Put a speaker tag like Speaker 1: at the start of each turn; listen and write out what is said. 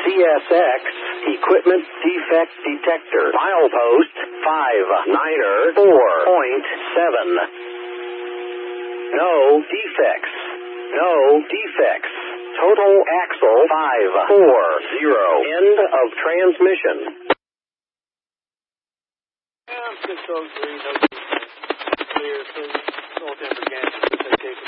Speaker 1: CSX equipment defect detector. Milepost 59er 4.7. No defects. No defects. Total axle 540. End of transmission.
Speaker 2: 603, no clear, so all temper gas.